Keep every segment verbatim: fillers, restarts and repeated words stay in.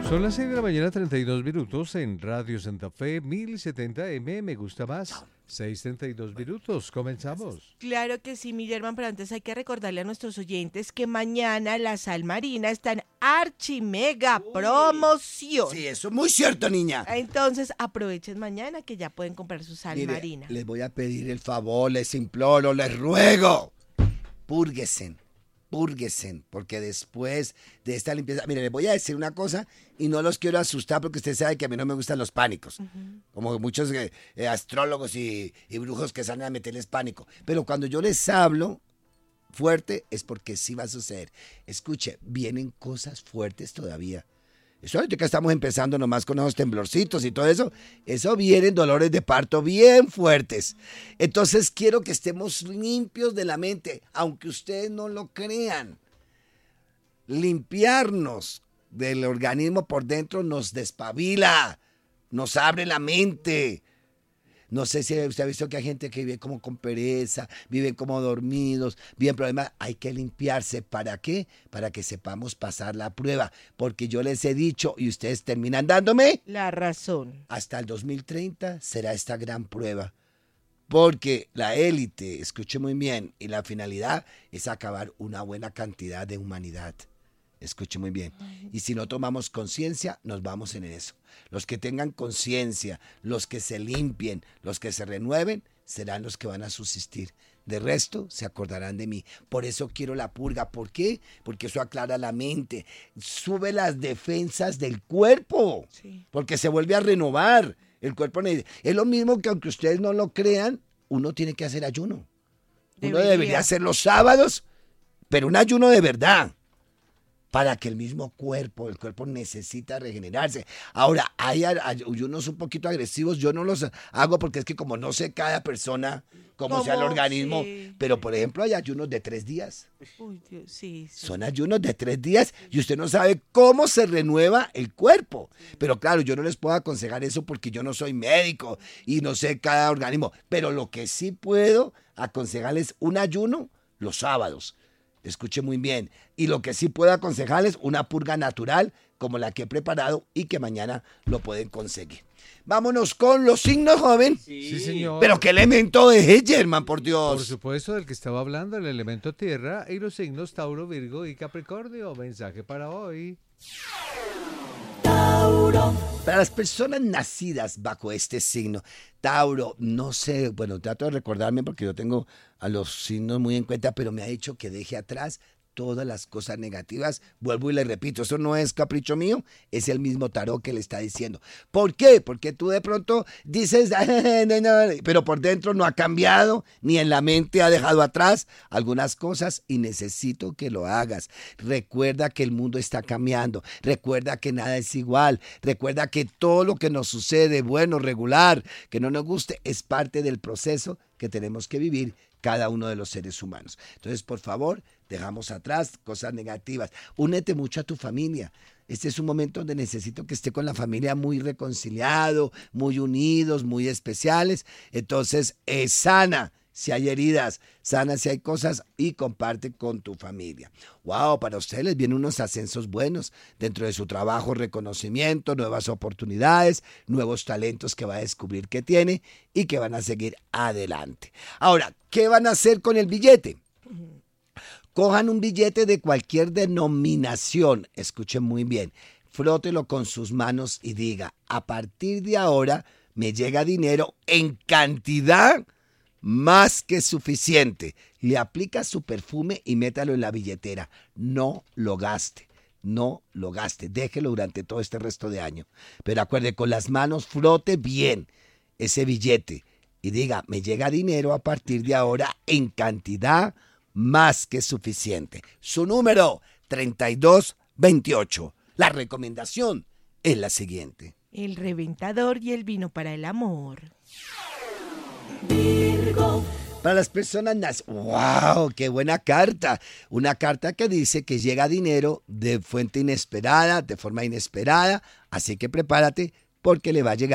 Son las seis de la mañana, treinta y dos minutos en Radio Santa Fe, mil setenta eme, me gusta más. seis treinta y dos minutos, comenzamos. Claro que sí, mi Germán, pero antes hay que recordarle a nuestros oyentes que mañana la sal marina está en archimega promoción. Sí, eso es muy cierto, niña. Entonces aprovechen mañana que ya pueden comprar su sal Mire, marina. les voy a pedir el favor, les imploro, les ruego. Púrguesen, púrguesen, porque después de esta limpieza... Mire, les voy a decir una cosa y no los quiero asustar porque usted sabe que a mí no me gustan los pánicos. Uh-huh. Como muchos eh, eh, astrólogos y, y brujos que salen a meterles pánico. Pero cuando yo les hablo fuerte es porque sí va a suceder. Escuche, vienen cosas fuertes todavía. Eso ahorita que estamos empezando nomás con esos temblorcitos y todo eso, eso vienen dolores de parto bien fuertes. Entonces quiero que estemos limpios de la mente, aunque ustedes no lo crean. Limpiarnos del organismo por dentro nos despabila, nos abre la mente. No sé si usted ha visto que hay gente que vive como con pereza, viven como dormidos, viven problemas. Hay que limpiarse. ¿Para qué? Para que sepamos pasar la prueba. Porque yo les he dicho y ustedes terminan dándome la razón. Hasta el dos mil treinta será esta gran prueba. Porque la élite, escuche muy bien, y la finalidad es acabar una buena cantidad de humanidad. Escuche muy bien. Y si no tomamos conciencia, nos vamos en eso. Los que tengan conciencia, los que se limpien, los que se renueven, serán los que van a subsistir. De resto, se acordarán de mí. Por eso quiero la purga. ¿Por qué? Porque eso aclara la mente. Sube las defensas del cuerpo. Sí. Porque se vuelve a renovar. El cuerpo es lo mismo que aunque ustedes no lo crean, uno tiene que hacer ayuno. Debería. Uno debería hacer los sábados, pero un ayuno de verdad. Para que el mismo cuerpo, el cuerpo necesita regenerarse. Ahora, hay ayunos un poquito agresivos, yo no los hago porque es que como no sé cada persona, cómo sea el organismo, sí. Pero por ejemplo hay ayunos de tres días. Uy, Dios, sí, sí. Son ayunos de tres días y usted no sabe cómo se renueva el cuerpo. Pero claro, yo no les puedo aconsejar eso porque yo no soy médico y no sé cada organismo. Pero lo que sí puedo aconsejarles un ayuno los sábados. Escuche muy bien. Y lo que sí puedo aconsejarles, una purga natural como la que he preparado y que mañana lo pueden conseguir. Vámonos con los signos, joven. Sí, sí señor. Pero qué elemento es, Germán, por Dios. Por supuesto, del que estaba hablando, el elemento tierra y los signos Tauro, Virgo y Capricornio. Mensaje para hoy. Tauro. Para las personas nacidas bajo este signo, Tauro, no sé, bueno, trato de recordarme porque yo tengo a los signos muy en cuenta, pero me ha dicho que deje atrás todas las cosas negativas. Vuelvo y le repito, eso no es capricho mío, es el mismo tarot que le está diciendo. ¿Por qué? Porque tú de pronto dices, pero por dentro no ha cambiado, ni en la mente ha dejado atrás algunas cosas y necesito que lo hagas. Recuerda que el mundo está cambiando, recuerda que nada es igual, recuerda que todo lo que nos sucede, bueno, regular, que no nos guste, es parte del proceso que tenemos que vivir cada uno de los seres humanos. Entonces, por favor, dejamos atrás cosas negativas. Únete mucho a tu familia. Este es un momento donde necesito que esté con la familia muy reconciliado, muy unidos, muy especiales. Entonces, es sana si hay heridas, sana si hay cosas y comparte con tu familia. Wow, para ustedes les vienen unos ascensos buenos dentro de su trabajo, reconocimiento, nuevas oportunidades, nuevos talentos que va a descubrir que tiene y que van a seguir adelante. Ahora, ¿qué van a hacer con el billete? Cojan un billete de cualquier denominación, escuchen muy bien, frótelo con sus manos y diga, a partir de ahora me llega dinero en cantidad más que suficiente. Le aplica su perfume y métalo en la billetera. No lo gaste, no lo gaste. Déjelo durante todo este resto de año. Pero acuerde, con las manos frote bien ese billete y diga, me llega dinero a partir de ahora en cantidad más que suficiente. Su número, treinta y dos veintiocho. La recomendación es la siguiente. El reventador y el vino para el amor. Virgo. Para las personas nacidas, ¡wow! ¡Qué buena carta! Una carta que dice que llega dinero de fuente inesperada, de forma inesperada, así que prepárate porque le va a llegar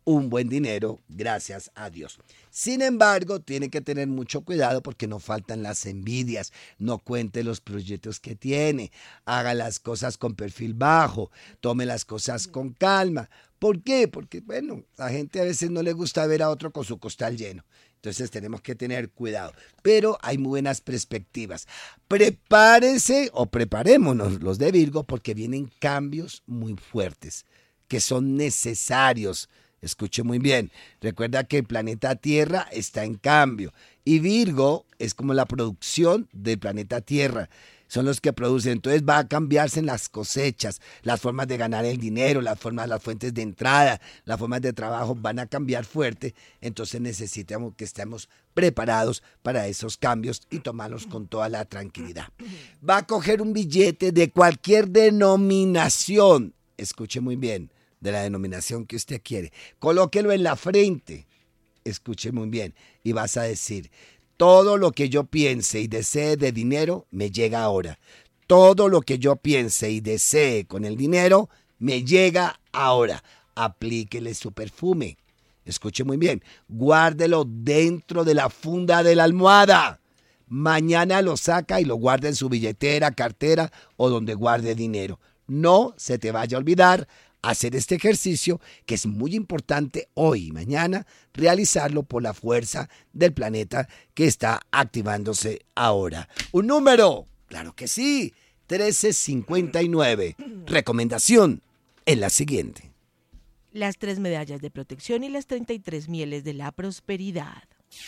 un buen dinero, gracias a Dios. Sin embargo, tiene que tener mucho cuidado porque no faltan las envidias. No cuente los proyectos que tiene. Haga las cosas con perfil bajo. Tome las cosas con calma. ¿Por qué? Porque, bueno, a la gente a veces no le gusta ver a otro con su costal lleno. Entonces tenemos que tener cuidado. Pero hay muy buenas perspectivas. Prepárense o preparémonos los de Virgo porque vienen cambios muy fuertes que son necesarios. Escuche muy bien. Recuerda que el planeta Tierra está en cambio y Virgo es como la producción del planeta Tierra. Son los que producen. Entonces va a cambiarse en las cosechas, las formas de ganar el dinero, las formas, las fuentes de entrada, las formas de trabajo van a cambiar fuerte. Entonces necesitamos que estemos preparados para esos cambios y tomarlos con toda la tranquilidad. Va a coger un billete de cualquier denominación. Escuche muy bien. De la denominación que usted quiere. Colóquelo en la frente. Escuche muy bien. Y vas a decir, todo lo que yo piense y desee de dinero, me llega ahora. Todo lo que yo piense y desee con el dinero, me llega ahora. Aplíquele su perfume. Escuche muy bien. Guárdelo dentro de la funda de la almohada. Mañana lo saca y lo guarda en su billetera, cartera o donde guarde dinero. No se te vaya a olvidar hacer este ejercicio que es muy importante hoy y mañana, realizarlo por la fuerza del planeta que está activándose ahora. Un número, claro que sí, trece cincuenta y nueve. Recomendación es la siguiente. Las tres medallas de protección y las treinta y tres mieles de la prosperidad.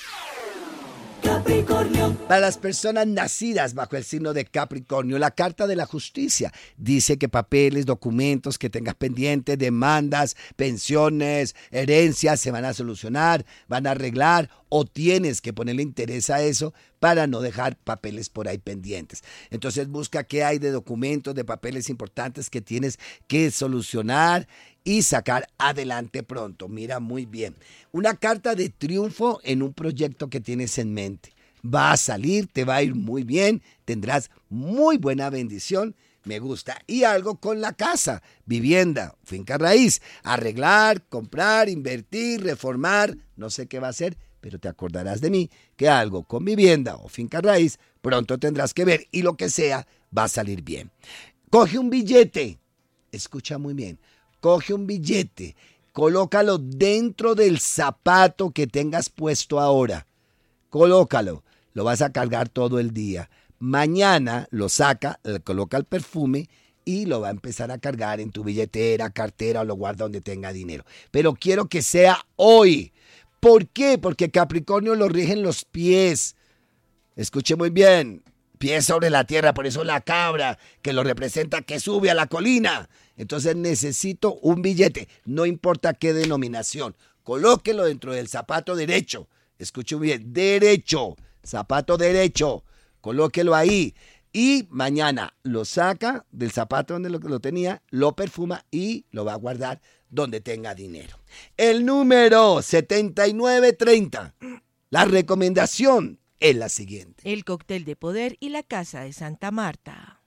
Capricornio. Para las personas nacidas bajo el signo de Capricornio, la carta de la justicia dice que papeles, documentos que tengas pendientes, demandas, pensiones, herencias se van a solucionar, van a arreglar o tienes que ponerle interés a eso para no dejar papeles por ahí pendientes. Entonces busca qué hay de documentos, de papeles importantes que tienes que solucionar y sacar adelante pronto. Mira muy bien. Una carta de triunfo en un proyecto que tienes en mente. Va a salir, te va a ir muy bien, tendrás muy buena bendición. Me gusta. Y algo con la casa, vivienda, finca raíz. Arreglar, comprar, invertir, reformar. No sé qué va a ser, pero te acordarás de mí que algo con vivienda o finca raíz pronto tendrás que ver y lo que sea va a salir bien. Coge un billete. Escucha muy bien. Coge un billete, colócalo dentro del zapato que tengas puesto ahora. Colócalo, lo vas a cargar todo el día. Mañana lo saca, le coloca el perfume y lo va a empezar a cargar en tu billetera, cartera o lo guarda donde tenga dinero. Pero quiero que sea hoy. ¿Por qué? Porque Capricornio lo rigen los pies. Escuche muy bien. Pies sobre la tierra, por eso la cabra que lo representa que sube a la colina. Entonces necesito un billete, no importa qué denominación. Colóquelo dentro del zapato derecho. Escuche muy bien, derecho, zapato derecho. Colóquelo ahí. Y mañana lo saca del zapato donde lo, lo tenía, lo perfuma y lo va a guardar donde tenga dinero. El número setenta y nueve treinta. La recomendación es la siguiente. El cóctel de poder y la casa de Santa Marta.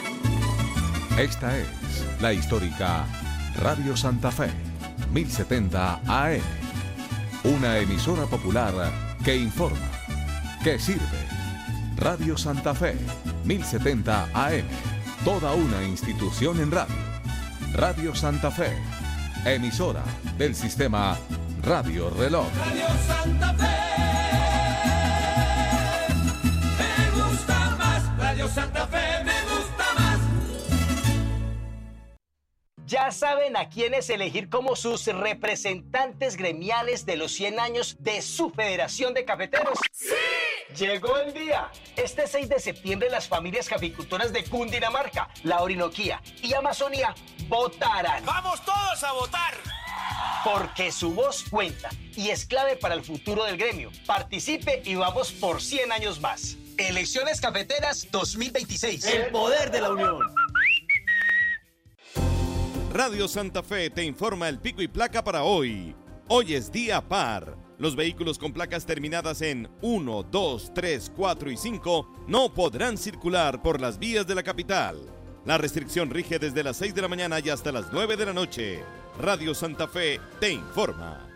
Esta es la histórica Radio Santa Fe, mil setenta A M. Una emisora popular que informa, que sirve. Radio Santa Fe, mil setenta A M. Toda una institución en radio. Radio Santa Fe, emisora del sistema Radio Reloj. Radio Santa Fe. Me gusta más. Radio Santa Fe me gusta más. ¿Ya saben a quiénes elegir como sus representantes gremiales de los cien años de su Federación de Cafeteros? ¡Sí! Llegó el día. Este seis de septiembre las familias caficultoras de Cundinamarca, la Orinoquía y Amazonía votarán. ¡Vamos todos a votar! Porque su voz cuenta y es clave para el futuro del gremio. Participe y vamos por cien años más. Elecciones Cafeteras dos mil veintiséis. El poder de la unión. Radio Santa Fe te informa el pico y placa para hoy. Hoy es día par. Los vehículos con placas terminadas en uno, dos, tres, cuatro y cinco no podrán circular por las vías de la capital. La restricción rige desde las seis de la mañana y hasta las nueve de la noche. Radio Santa Fe te informa.